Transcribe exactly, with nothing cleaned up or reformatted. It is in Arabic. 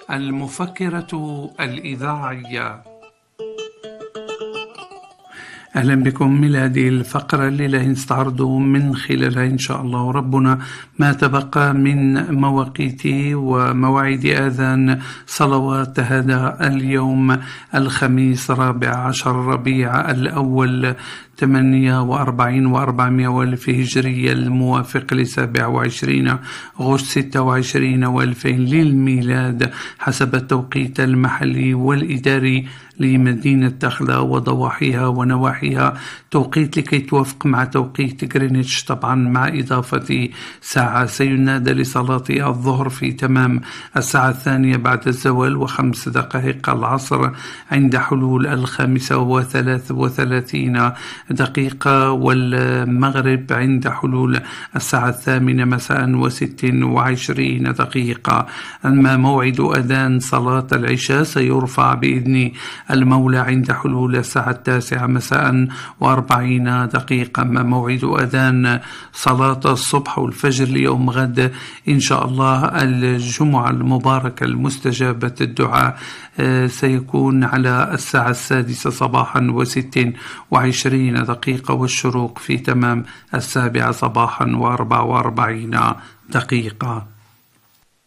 المفكرة الإذاعية. أهلا بكم إلى هذه الفقرة الليلة نستعرض من خلالها إن شاء الله ربنا ما تبقى من مواقيت ومواعيد آذان صلوات هذا اليوم الخميس رابع عشر ربيع الأول ثمانية وأربعين وأربعمائة والف هجرية الموافق لسابع وعشرين غشت ستة وعشرين والفين للميلاد حسب التوقيت المحلي والإداري لمدينة دخلة وضواحيها ونواحيها، توقيت لكي توافق مع توقيت غرينتش طبعا مع إضافة ساعة. سينادى لصلاة الظهر في تمام الساعة الثانية بعد الزوال وخمس دقائق العصر عند حلول الخامسة وثلاث وثلاثين دقيقة، والمغرب عند حلول الساعة الثامنة مساء وست وعشرين دقيقة. أما موعد أذان صلاة العشاء سيرفع بإذن المولى عند حلول الساعة التاسعة مساء وأربعين دقيقة. أما موعد أذان صلاة الصبح والفجر ليوم غد إن شاء الله الجمعة المباركة المستجابة الدعاء سيكون على الساعة السادسة صباحا وست وعشرين دقيقة، والشروق في تمام السابعة صباحا وأربع وأربعين دقيقة.